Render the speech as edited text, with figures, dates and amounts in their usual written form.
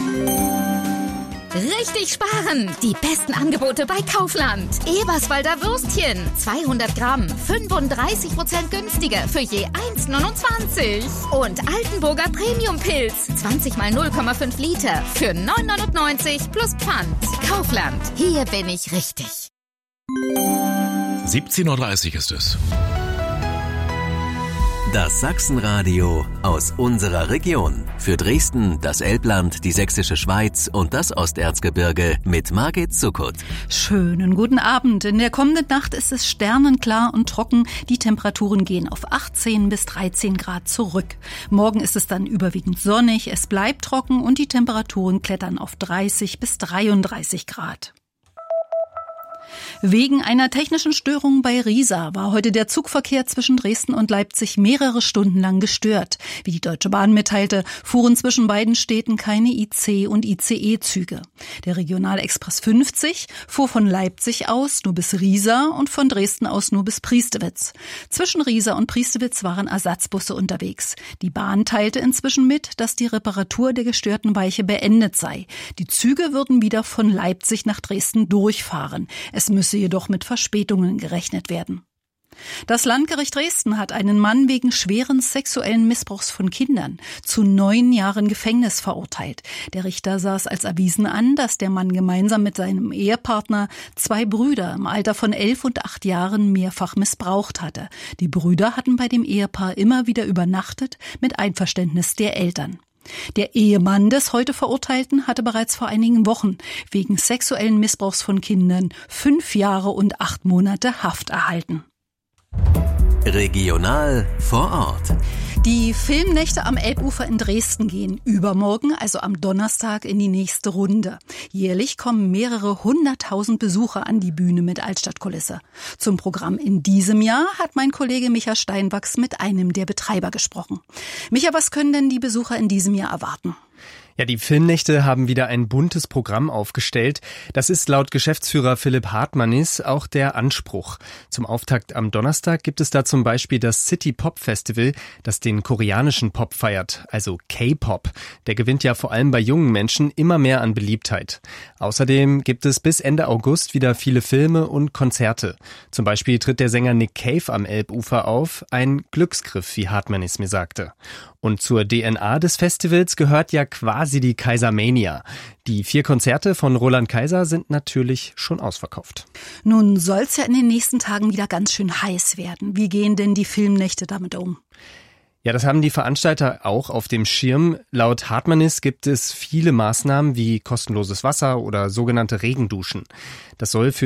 Richtig sparen! Die besten Angebote bei Kaufland. Eberswalder Würstchen, 200 Gramm, 35% günstiger für je 1,29. Und Altenburger Premium-Pilz, 20 mal 0,5 Liter für 9,99 plus Pfand. Kaufland, hier bin ich richtig. 17:30 Uhr ist es. Das Sachsenradio aus unserer Region. Für Dresden, das Elbland, die Sächsische Schweiz und das Osterzgebirge mit Margit Zuckut. Schönen guten Abend. In der kommenden Nacht ist es sternenklar und trocken. Die Temperaturen gehen auf 18 bis 13 Grad zurück. Morgen ist es dann überwiegend sonnig, es bleibt trocken und die Temperaturen klettern auf 30 bis 33 Grad. Wegen einer technischen Störung bei Riesa war heute der Zugverkehr zwischen Dresden und Leipzig mehrere Stunden lang gestört. Wie die Deutsche Bahn mitteilte, fuhren zwischen beiden Städten keine IC- und ICE-Züge. Der Regionalexpress 50 fuhr von Leipzig aus nur bis Riesa und von Dresden aus nur bis Priestewitz. Zwischen Riesa und Priestewitz waren Ersatzbusse unterwegs. Die Bahn teilte inzwischen mit, dass die Reparatur der gestörten Weiche beendet sei. Die Züge würden wieder von Leipzig nach Dresden durchfahren. Es müsse jedoch mit Verspätungen gerechnet werden. Das Landgericht Dresden hat einen Mann wegen schweren sexuellen Missbrauchs von Kindern zu 9 Jahren Gefängnis verurteilt. Der Richter sah es als erwiesen an, dass der Mann gemeinsam mit seinem Ehepartner 2 Brüder im Alter von 11 und 8 Jahren mehrfach missbraucht hatte. Die Brüder hatten bei dem Ehepaar immer wieder übernachtet mit Einverständnis der Eltern. Der Ehemann des heute Verurteilten hatte bereits vor einigen Wochen wegen sexuellen Missbrauchs von Kindern 5 Jahre und 8 Monate Haft erhalten. Regional vor Ort. Die Filmnächte am Elbufer in Dresden gehen übermorgen, also am Donnerstag, in die nächste Runde. Jährlich kommen mehrere 100.000 Besucher an die Bühne mit Altstadtkulisse. Zum Programm in diesem Jahr hat mein Kollege Micha Steinwachs mit einem der Betreiber gesprochen. Micha, was können denn die Besucher in diesem Jahr erwarten? Ja, die Filmnächte haben wieder ein buntes Programm aufgestellt. Das ist laut Geschäftsführer Philipp Hartmannis auch der Anspruch. Zum Auftakt am Donnerstag gibt es da zum Beispiel das City Pop Festival, das den koreanischen Pop feiert, also K-Pop. Der gewinnt ja vor allem bei jungen Menschen immer mehr an Beliebtheit. Außerdem gibt es bis Ende August wieder viele Filme und Konzerte. Zum Beispiel tritt der Sänger Nick Cave am Elbufer auf, ein Glücksgriff, wie Hartmannis mir sagte. Und zur DNA des Festivals gehört ja quasi die Kaisermania. Die 4 Konzerte von Roland Kaiser sind natürlich schon ausverkauft. Nun soll's ja in den nächsten Tagen wieder ganz schön heiß werden. Wie gehen denn die Filmnächte damit um? Ja, das haben die Veranstalter auch auf dem Schirm. Laut Hartmannis gibt es viele Maßnahmen wie kostenloses Wasser oder sogenannte Regenduschen. Das soll für